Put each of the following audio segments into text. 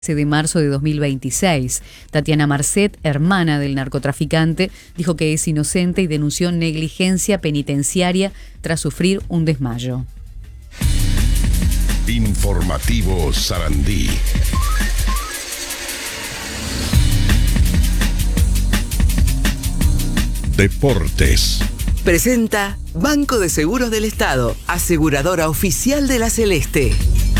de marzo de 2026. Tatiana Marcet, hermana del narcotraficante, dijo que es inocente y denunció negligencia penitenciaria tras sufrir un desmayo. Informativo Sarandí. Deportes. Presenta Banco de Seguros del Estado, aseguradora oficial de la Celeste.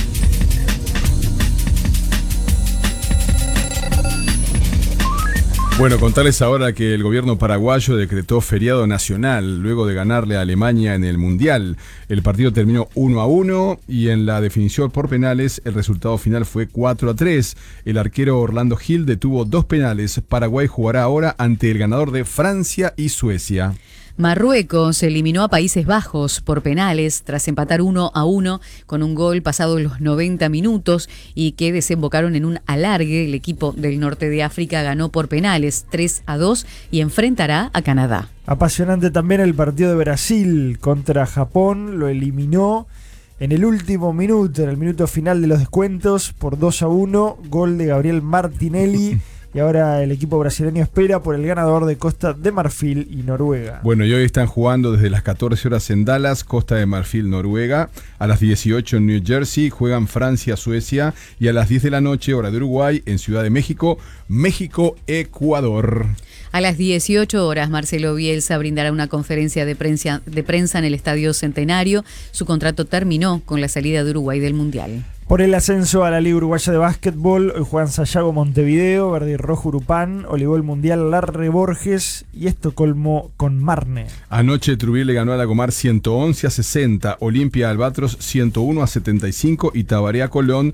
Bueno, contarles ahora que el gobierno paraguayo decretó feriado nacional luego de ganarle a Alemania en el Mundial. El partido terminó 1-1 y en la definición por penales el resultado final fue 4-3. El arquero Orlando Gil detuvo 2 penales. Paraguay jugará ahora ante el ganador de Francia y Suecia. Marruecos eliminó a Países Bajos por penales tras empatar 1-1 con un gol pasado los 90 minutos y que desembocaron en un alargue. El equipo del norte de África ganó por penales 3-2 y enfrentará a Canadá. Apasionante también el partido de Brasil contra Japón, lo eliminó en el último minuto, en el minuto final de los descuentos por 2-1, gol de Gabriel Martinelli. Y ahora el equipo brasileño espera por el ganador de Costa de Marfil y Noruega. Bueno, y hoy están jugando desde las 14 horas en Dallas, Costa de Marfil, Noruega. A las 18 en New Jersey juegan Francia, Suecia. Y a las 10 de la noche, hora de Uruguay, en Ciudad de México, México, Ecuador. A las 18 horas, Marcelo Bielsa brindará una conferencia de prensa en el Estadio Centenario. Su contrato terminó con la salida de Uruguay del Mundial. Por el ascenso a la Liga Uruguaya de Básquetbol, hoy juegan Sayago Montevideo, Verde y Rojo Urupán, Voleibol Mundial Larre Borges y Estocolmo con Marne. Anoche Trujillo le ganó a Lagomar 111-60, Olimpia Albatros 101-75 y Tabaré Colón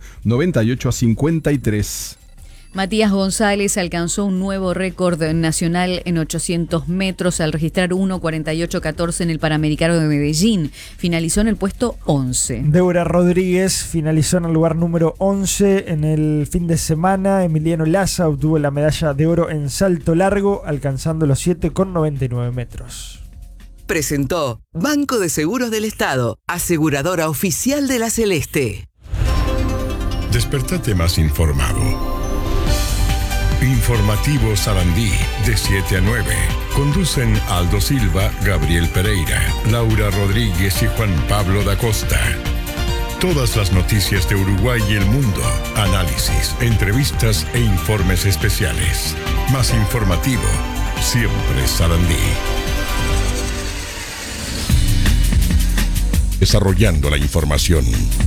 98-53. Matías González alcanzó un nuevo récord nacional en 800 metros al registrar 1:48.14 en el Panamericano de Medellín. Finalizó en el puesto 11. Débora Rodríguez finalizó en el lugar número 11 en el fin de semana. Emiliano Laza obtuvo la medalla de oro en salto largo, alcanzando los 7,99 metros. Presentó Banco de Seguros del Estado, aseguradora oficial de la Celeste. Despertate más informado. Informativo Sarandí, de 7 a 9. Conducen Aldo Silva, Gabriel Pereira, Laura Rodríguez y Juan Pablo da Costa. Todas las noticias de Uruguay y el mundo, análisis, entrevistas e informes especiales. Más informativo, siempre Sarandí. Desarrollando la información.